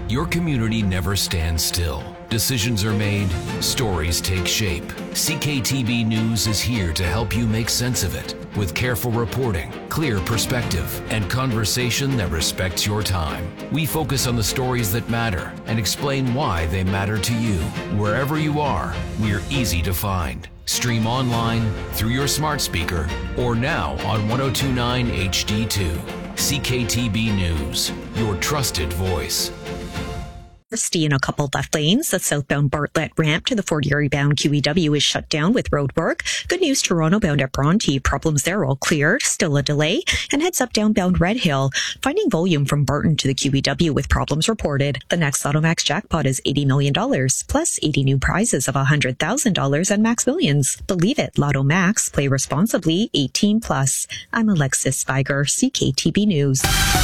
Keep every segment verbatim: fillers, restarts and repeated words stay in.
Your community never stands still. Decisions are made, stories take shape. C K T B News is here to help you make sense of it with careful reporting, clear perspective, and conversation that respects your time. We focus on the stories that matter and explain why they matter to you. Wherever you are, we're easy to find. Stream online, through your smart speaker, or now on ten twenty-nine H D two. C K T B News, your trusted voice. In a couple left lanes, the southbound Bartlett ramp to the Fort Erie bound Q E W is shut down with road work. Good news, Toronto bound at Bronte, problems there all cleared, still a delay, and heads up downbound Red Hill, finding volume from Barton to the Q E W with problems reported. The next Lotto Max jackpot is eighty million dollars, plus eighty new prizes of one hundred thousand dollars and Max Millions. Believe it, Lotto Max, play responsibly, eighteen plus. I'm Alexis Spiger, C K T B News.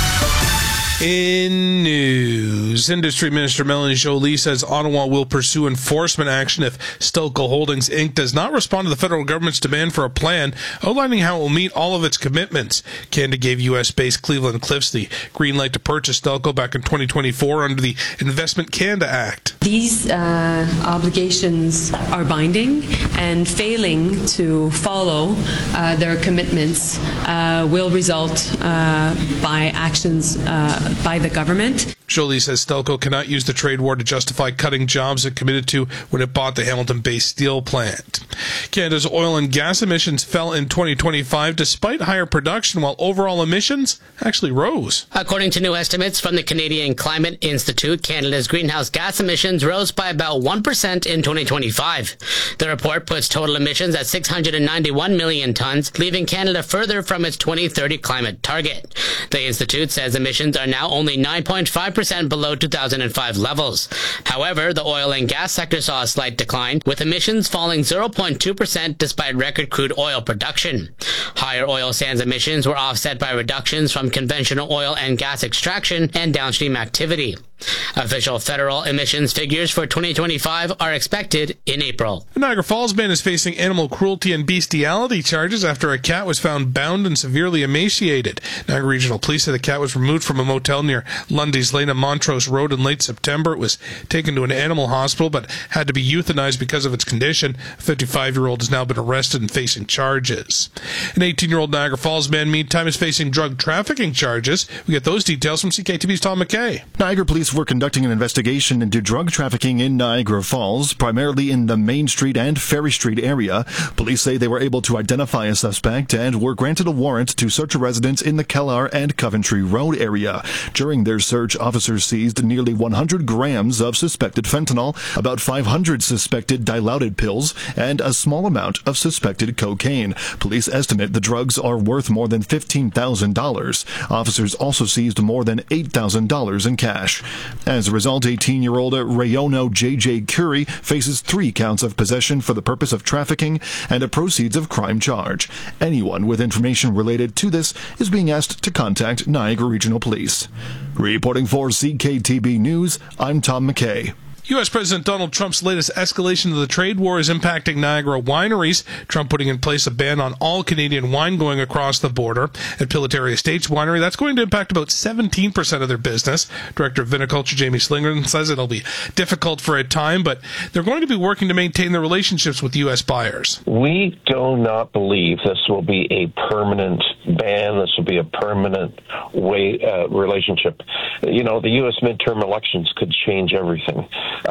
In news, Industry Minister Melanie Joly says Ottawa will pursue enforcement action if Stelco Holdings Incorporated does not respond to the federal government's demand for a plan outlining how it will meet all of its commitments. Canada gave U S-based Cleveland Cliffs the green light to purchase Stelco back in twenty twenty-four under the Investment Canada Act. These uh, obligations are binding, and failing to follow uh, their commitments uh, will result uh, by actions uh, by the government. Joly says Stelco cannot use the trade war to justify cutting jobs it committed to when it bought the Hamilton-based steel plant. Canada's oil and gas emissions fell in twenty twenty-five despite higher production, while overall emissions actually rose. According to new estimates from the Canadian Climate Institute, Canada's greenhouse gas emissions rose by about one percent in twenty twenty-five. The report puts total emissions at six hundred ninety-one million tons, leaving Canada further from its twenty thirty climate target. The Institute says emissions are now only nine point five percent below two thousand five levels. However, the oil and gas sector saw a slight decline, with emissions falling zero point two percent despite record crude oil production. Higher oil sands emissions were offset by reductions from conventional oil and gas extraction and downstream activity. Official federal emissions figures for twenty twenty-five are expected in April. A Niagara Falls man is facing animal cruelty and bestiality charges after a cat was found bound and severely emaciated. Niagara Regional Police said the cat was removed from a motel near Lundy's Lane on Montrose Road in late September. It was taken to an animal hospital but had to be euthanized because of its condition. A fifty-five-year-old has now been arrested and facing charges. An eighteen-year-old Niagara Falls man, meantime, is facing drug trafficking charges. We get those details from C K T V's Tom McKay. Niagara Police were conducting an investigation into drug trafficking in Niagara Falls, primarily in the Main Street and Ferry Street area. Police say they were able to identify a suspect and were granted a warrant to search a residence in the Kellar and Coventry Road area. During their search, officers seized nearly one hundred grams of suspected fentanyl, about five hundred suspected dilaudid pills, and a small amount of suspected cocaine. Police estimate the drugs are worth more than fifteen thousand dollars. Officers also seized more than eight thousand dollars in cash. As a result, eighteen-year-old Rayono J J Curry faces three counts of possession for the purpose of trafficking and a proceeds of crime charge. Anyone with information related to this is being asked to contact Niagara Regional Police. Reporting for C K T B News, I'm Tom McKay. U S. President Donald Trump's latest escalation of the trade war is impacting Niagara wineries. Trump putting in place a ban on all Canadian wine going across the border. At Pilotary Estates Winery, that's going to impact about seventeen percent of their business. Director of Viniculture Jamie Slingerland says it'll be difficult for a time, but they're going to be working to maintain their relationships with U S buyers. We do not believe this will be a permanent ban. This will be a permanent way uh, relationship. You know, the U S midterm elections could change everything.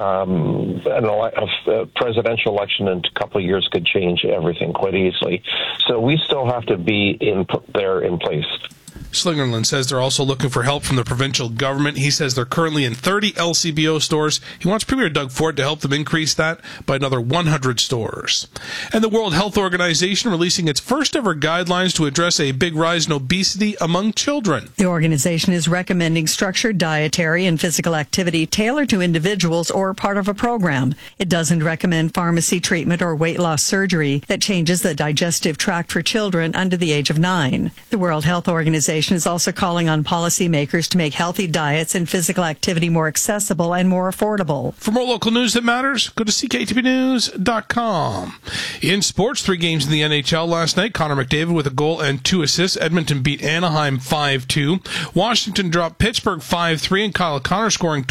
Um, an ele- a presidential election in a couple of years could change everything quite easily. So we still have to be in there in place. Slingerland says they're also looking for help from the provincial government. He says they're currently in thirty L C B O stores. He wants Premier Doug Ford to help them increase that by another one hundred stores. And the World Health Organization releasing its first ever guidelines to address a big rise in obesity among children. The organization is recommending structured dietary and physical activity tailored to individuals or part of a program. It doesn't recommend pharmacy treatment or weight loss surgery that changes the digestive tract for children under the age of nine. The World Health Organization is also calling on policymakers to make healthy diets and physical activity more accessible and more affordable. For more local news that matters, go to C K T B news dot com. In sports, three games in the N H L last night. Connor McDavid with a goal and two assists. Edmonton beat Anaheim five two. Washington dropped Pittsburgh five three, and Kyle Connor scoring